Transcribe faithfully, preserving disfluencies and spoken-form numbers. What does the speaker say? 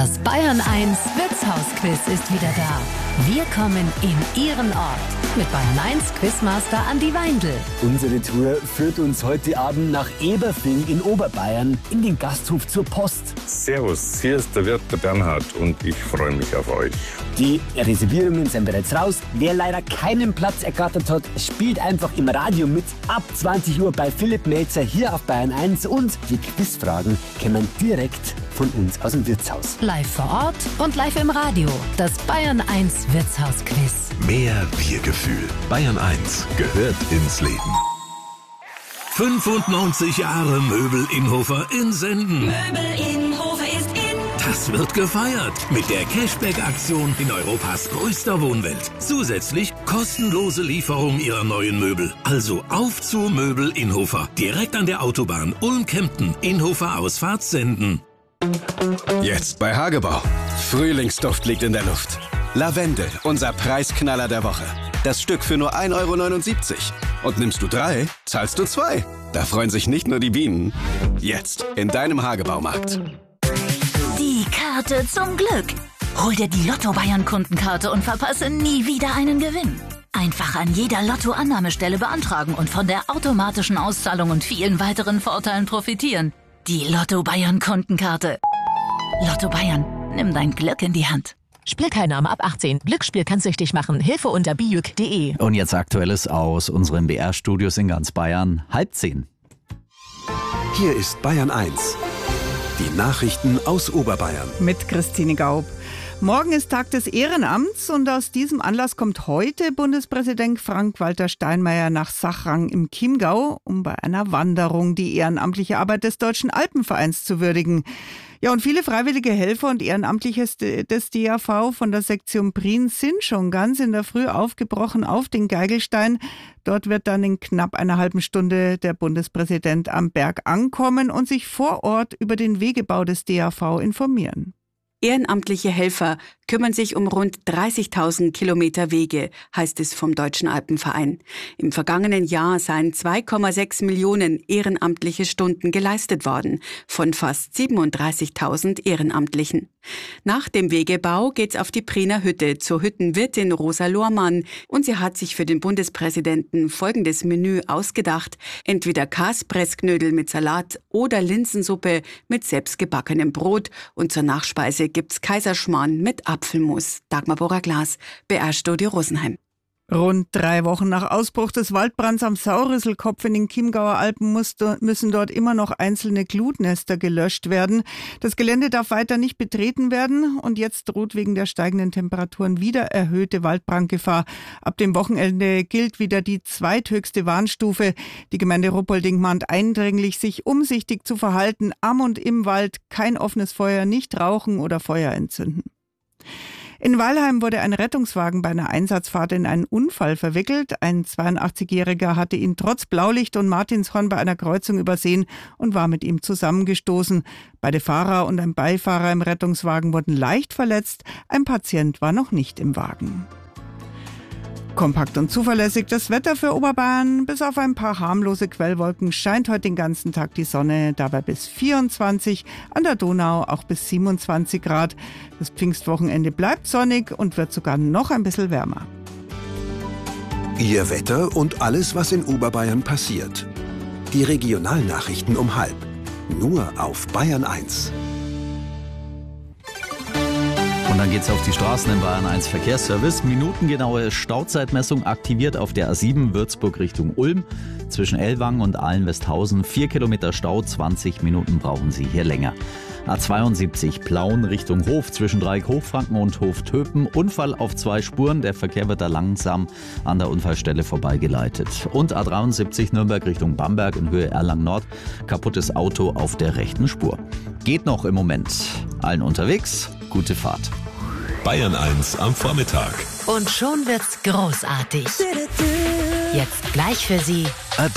Das Bayern eins Wirtshausquiz ist wieder da. Wir kommen in Ihren Ort mit Bayern eins Quizmaster Andi Weindl. Unsere Tour führt uns heute Abend nach Eberfing in Oberbayern in den Gasthof zur Post. Servus, hier ist der Wirt der Bernhard und ich freue mich auf euch. Die Reservierungen sind bereits raus. Wer leider keinen Platz ergattert hat, spielt einfach im Radio mit. Ab zwanzig Uhr bei Philipp Melzer hier auf Bayern eins und die Quizfragen kommen direkt von uns aus dem Wirtshaus. Live vor Ort und live im Radio. Das Bayern eins Wirtshausquiz. Mehr Wir-Gefühl. Bayern eins gehört ins Leben. fünfundneunzig Jahre Möbel Innhofer in Senden. Möbel Innhofer ist in. Das wird gefeiert mit der Cashback-Aktion in Europas größter Wohnwelt. Zusätzlich kostenlose Lieferung Ihrer neuen Möbel. Also auf zu Möbel Innhofer. Direkt an der Autobahn Ulm-Kempten. Innhofer Ausfahrt Senden. Jetzt bei Hagebau. Frühlingsduft liegt in der Luft. Lavendel, unser Preisknaller der Woche. Das Stück für nur ein Euro neunundsiebzig. Und nimmst du drei, zahlst du zwei. Da freuen sich nicht nur die Bienen. Jetzt in deinem Hagebaumarkt. Die Karte zum Glück. Hol dir die Lotto-Bayern-Kundenkarte und verpasse nie wieder einen Gewinn. Einfach an jeder Lotto-Annahmestelle beantragen und von der automatischen Auszahlung und vielen weiteren Vorteilen profitieren. Die Lotto-Bayern-Kundenkarte. Lotto Bayern, nimm dein Glück in die Hand. Spielteilnahme ab achtzehn. Glücksspiel kann süchtig machen. Hilfe unter bijuk punkt de. Und jetzt Aktuelles aus unseren B R-Studios in ganz Bayern. Halb zehn. Hier ist Bayern eins. Die Nachrichten aus Oberbayern. Mit Christine Gaub. Morgen ist Tag des Ehrenamts und aus diesem Anlass kommt heute Bundespräsident Frank-Walter Steinmeier nach Sachrang im Chiemgau, um bei einer Wanderung die ehrenamtliche Arbeit des Deutschen Alpenvereins zu würdigen. Ja, und viele freiwillige Helfer und Ehrenamtliche des D A V von der Sektion Prien sind schon ganz in der Früh aufgebrochen auf den Geigelstein. Dort wird dann in knapp einer halben Stunde der Bundespräsident am Berg ankommen und sich vor Ort über den Wegebau des D A V informieren. Ehrenamtliche Helfer kümmern sich um rund dreißigtausend Kilometer Wege, heißt es vom Deutschen Alpenverein. Im vergangenen Jahr seien zwei Komma sechs Millionen ehrenamtliche Stunden geleistet worden, von fast siebenunddreißigtausend Ehrenamtlichen. Nach dem Wegebau geht's auf die Priener Hütte zur Hüttenwirtin Rosa Lohrmann und sie hat sich für den Bundespräsidenten folgendes Menü ausgedacht: entweder Kaspressknödel mit Salat oder Linsensuppe mit selbstgebackenem Brot und zur Nachspeise gibt's Kaiserschmarrn mit Apfelmus. Dagmar Borrer-Glas, B R-Studio Rosenheim. Rund drei Wochen nach Ausbruch des Waldbrands am Saurüsselkopf in den Chiemgauer Alpen müssen dort immer noch einzelne Glutnester gelöscht werden. Das Gelände darf weiter nicht betreten werden und jetzt droht wegen der steigenden Temperaturen wieder erhöhte Waldbrandgefahr. Ab dem Wochenende gilt wieder die zweithöchste Warnstufe. Die Gemeinde Ruppolding mahnt eindringlich, sich umsichtig zu verhalten, am und im Wald, kein offenes Feuer, nicht rauchen oder Feuer entzünden. In Weilheim wurde ein Rettungswagen bei einer Einsatzfahrt in einen Unfall verwickelt. Ein zweiundachtzig-Jähriger hatte ihn trotz Blaulicht und Martinshorn bei einer Kreuzung übersehen und war mit ihm zusammengestoßen. Beide Fahrer und ein Beifahrer im Rettungswagen wurden leicht verletzt. Ein Patient war noch nicht im Wagen. Kompakt und zuverlässig das Wetter für Oberbayern. Bis auf ein paar harmlose Quellwolken scheint heute den ganzen Tag die Sonne, dabei bis vierundzwanzig, an der Donau auch bis siebenundzwanzig Grad. Das Pfingstwochenende bleibt sonnig und wird sogar noch ein bisschen wärmer. Ihr Wetter und alles, was in Oberbayern passiert. Die Regionalnachrichten um halb. Nur auf Bayern eins. Und dann geht's auf die Straßen in Bayern eins Verkehrsservice. Minutengenaue Stauzeitmessung aktiviert auf der A sieben Würzburg Richtung Ulm. Zwischen Ellwangen und Ahlen-Westhausen vier Kilometer Stau, zwanzig Minuten brauchen Sie hier länger. A zweiundsiebzig Plauen Richtung Hof zwischen Dreieck Hochfranken und Hof Töpen. Unfall auf zwei Spuren, der Verkehr wird da langsam an der Unfallstelle vorbeigeleitet. Und A dreiundsiebzig Nürnberg Richtung Bamberg in Höhe Erlangen Nord. Kaputtes Auto auf der rechten Spur. Geht noch im Moment. Allen unterwegs, gute Fahrt. Bayern eins am Vormittag. Und schon wird's großartig. Jetzt gleich für Sie